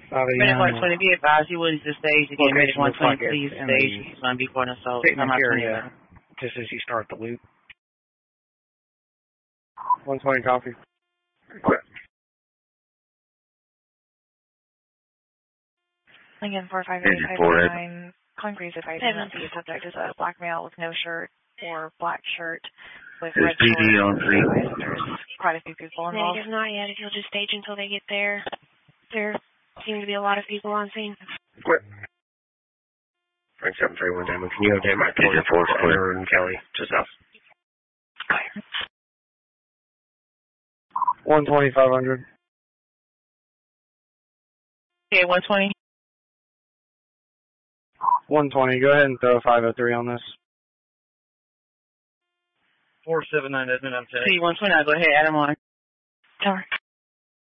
Medic 120, be advised, he wouldn't to stage again. Medic 120, please stage. He's going to be for an assault. I'm out 20. Just as you start the loop. 120 copy. Quit. Lincoln 458-549, concrete advising that the subject is a black male with no shirt or black shirt with red shorts. There's quite a few people involved. Negative, not yet. If you'll just stage until they get there. There seem to be a lot of people on scene. Quit. Frank 731 Diamond. Can you have Diamond Porter, Clear, and Kelly? Just us. 120, 500. Okay, 120. 120, go ahead and throw a 503 on this. 479 Edmund, I'm 10. See, 120, go ahead, add him on. Tower.